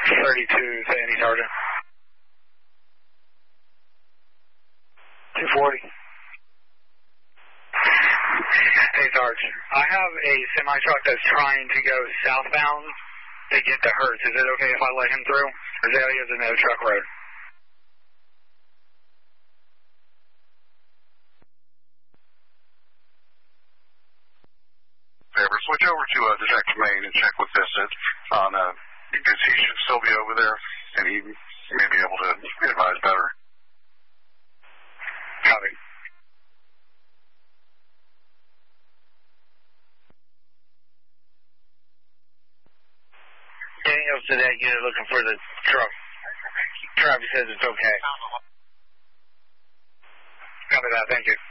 32, Sandy, Sergeant. 240. Hey, Sarge. I have a semi-truck that's trying to go southbound to get to Hertz. Is it okay if I let him through? Azalea is a no-truck road. Switch over to Detective Main and check with Vincent on, because he should still be over there, and he may be able to advise better. Copy. Daniels to that unit looking for the truck. Travis says it's okay. Copy that, thank you.